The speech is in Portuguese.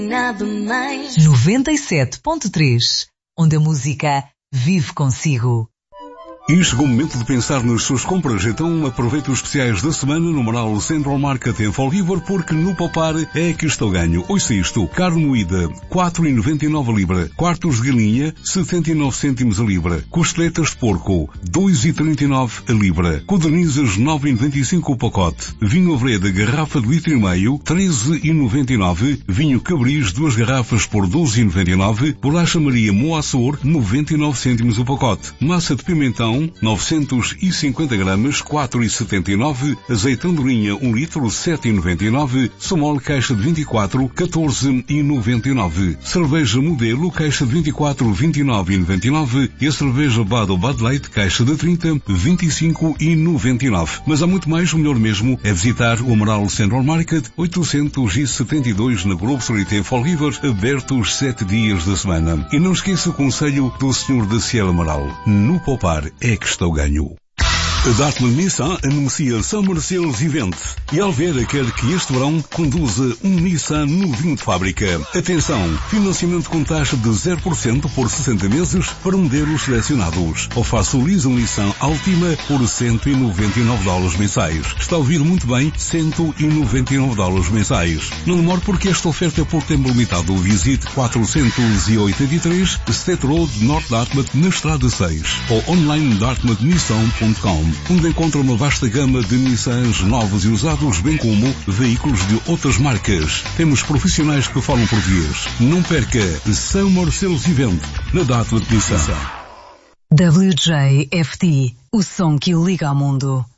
Nada mais. 97.3, onde a música vive consigo. E chegou o momento de pensar nas suas compras, então aproveite os especiais da semana no Moral Central Market em Fall River, porque no Poupar é que está o ganho. Ouça isto: carne moída, 4,99 a libra; quartos de galinha, 79 cêntimos a libra; costeletas de porco, 2,39 a libra; codornizes, 9,95 o pacote; vinho Avreda, garrafa de litro e meio, 13,99; vinho Cabris, 2 garrafas por 12,99; bolacha Maria Moaçor, 99 cêntimos o pacote; massa de pimentão, 950 gramas, 4,79; azeite andorinha, 1 litro, 7,99; somol caixa de 24, 14,99; cerveja modelo caixa de 24, 29,99; e a cerveja Bud ou Bud Light caixa de 30, 25,99. Mas há muito mais. O melhor mesmo é visitar o Moral Central Market, 872 na Grove Street em Fall River, abertos 7 dias da semana. E não esqueça o conselho do Sr. da Cielo Amaral: no Poupar é que está o ganho. A Dartmouth Nissan anuncia Summer Sales Event e a Alvera quer que este verão conduza um Nissan novinho de fábrica. Atenção, financiamento com taxa de 0% por 60 meses para modelos selecionados. Ou faça o lease Nissan Altima por $199 mensais. Está a ouvir muito bem, $199 mensais. Não demore, porque esta oferta é por tempo limitado. Visite 483 State Road, North Dartmouth, na Estrada 6, ou online dartmouthnissan.com, onde encontra uma vasta gama de Nissans novos e usados, bem como veículos de outras marcas. Temos profissionais que falam português. Não perca Summer Sales Event na Dartmouth Nissan. WJFT, o som que o liga ao mundo.